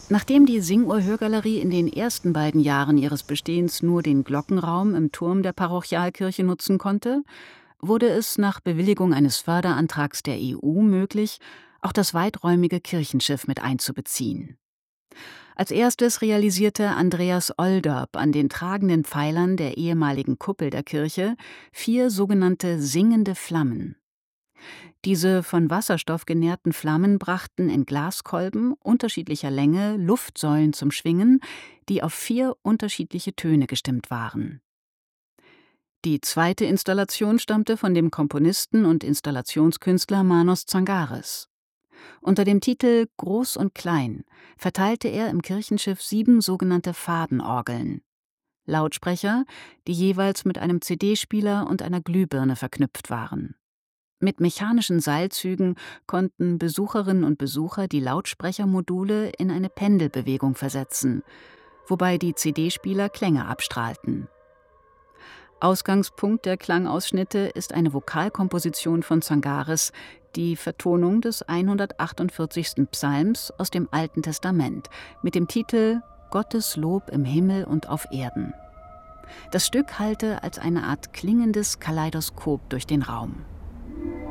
Nachdem die Singuhr-Hörgalerie in den ersten beiden Jahren ihres Bestehens nur den Glockenraum im Turm der Parochialkirche nutzen konnte, wurde es nach Bewilligung eines Förderantrags der EU möglich, auch das weiträumige Kirchenschiff mit einzubeziehen. Als erstes realisierte Andreas Olderb an den tragenden Pfeilern der ehemaligen Kuppel der Kirche 4 sogenannte singende Flammen. Diese von Wasserstoff genährten Flammen brachten in Glaskolben unterschiedlicher Länge Luftsäulen zum Schwingen, die auf 4 unterschiedliche Töne gestimmt waren. Die zweite Installation stammte von dem Komponisten und Installationskünstler Manos Tsangaris. Unter dem Titel »Groß und Klein« verteilte er im Kirchenschiff 7 sogenannte Fadenorgeln. Lautsprecher, die jeweils mit einem CD-Spieler und einer Glühbirne verknüpft waren. Mit mechanischen Seilzügen konnten Besucherinnen und Besucher die Lautsprechermodule in eine Pendelbewegung versetzen, wobei die CD-Spieler Klänge abstrahlten. Ausgangspunkt der Klangausschnitte ist eine Vokalkomposition von Tsangaris, die Vertonung des 148. Psalms aus dem Alten Testament mit dem Titel »Gottes Lob im Himmel und auf Erden«. Das Stück hallte als eine Art klingendes Kaleidoskop durch den Raum.